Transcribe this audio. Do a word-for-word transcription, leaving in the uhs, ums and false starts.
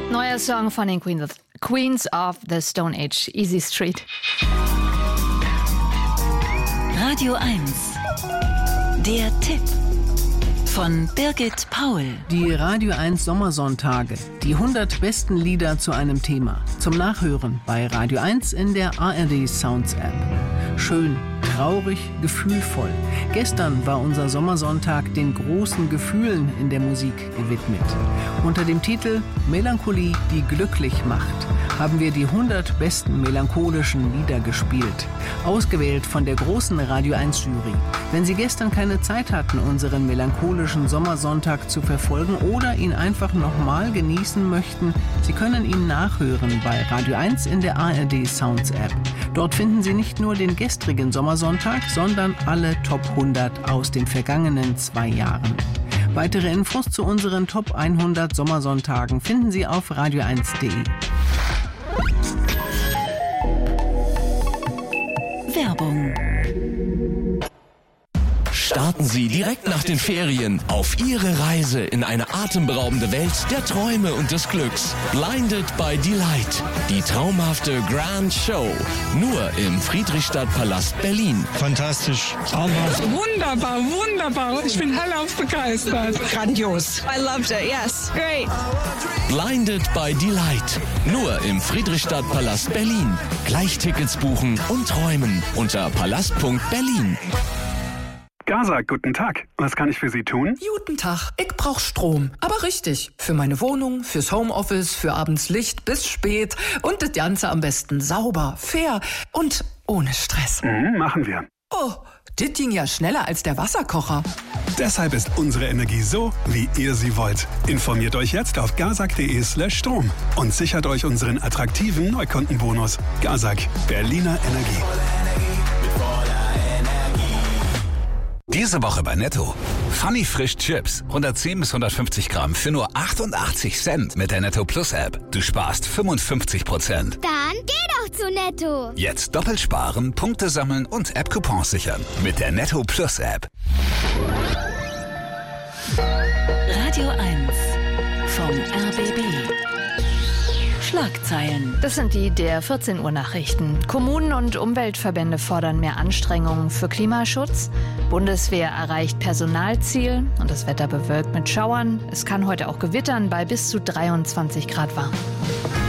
Neuer Song von den Queens of, Queens of the Stone Age, Easy Street. Radio eins. Der Tipp von Birgit Paul. Die Radio eins Sommersonntage. Die hundert besten Lieder zu einem Thema. Zum Nachhören bei Radio eins in der A R D Sounds App. Schön, traurig, gefühlvoll. Gestern war unser Sommersonntag den großen Gefühlen in der Musik gewidmet. Unter dem Titel Melancholie, die glücklich macht, haben wir die hundert besten melancholischen Lieder gespielt. Ausgewählt von der großen Radio eins Jury. Wenn Sie gestern keine Zeit hatten, unseren melancholischen Sommersonntag zu verfolgen oder ihn einfach nochmal genießen möchten, Sie können ihn nachhören bei Radio eins in der A R D Sounds App. Dort finden Sie nicht nur den gestrigen Sommersonntag, sondern alle Top hundert aus den vergangenen zwei Jahren. Weitere Infos zu unseren Top hundert Sommersonntagen finden Sie auf radio eins punkt de. Werbung. Starten Sie direkt nach den Ferien auf Ihre Reise in eine atemberaubende Welt der Träume und des Glücks. Blinded by Delight. Die traumhafte Grand Show. Nur im Friedrichstadtpalast Berlin. Fantastisch. Traumhaft. Wunderbar, wunderbar. Ich bin hellauf begeistert. Grandios. I loved it, yes. Great. Blinded by Delight. Nur im Friedrichstadtpalast Berlin. Gleich Tickets buchen und träumen unter palast punkt berlin. Gaza, guten Tag. Was kann ich für Sie tun? Guten Tag. Ich brauch Strom. Aber richtig. Für meine Wohnung, fürs Homeoffice, für abends Licht bis spät. Und das Ganze am besten sauber, fair und ohne Stress. Mhm, machen wir. Oh, das ging ja schneller als der Wasserkocher. Deshalb ist unsere Energie so, wie ihr sie wollt. Informiert euch jetzt auf gazak punkt de slash Strom und sichert euch unseren attraktiven Neukundenbonus. Gazak, Berliner Energie. Diese Woche bei Netto. Funny Frisch Chips. hundertzehn bis hundertfünfzig Gramm für nur achtundachtzig Cent mit der Netto Plus App. Du sparst fünfundfünfzig Prozent. Dann geh doch zu Netto. Jetzt doppelt sparen, Punkte sammeln und App-Coupons sichern. Mit der Netto Plus App. Radio eins vom R B B. Schlagzeilen. Das sind die der vierzehn Uhr Nachrichten. Kommunen und Umweltverbände fordern mehr Anstrengungen für Klimaschutz. Bundeswehr erreicht Personalziel und das Wetter bewölkt mit Schauern. Es kann heute auch gewittern bei bis zu dreiundzwanzig Grad warm.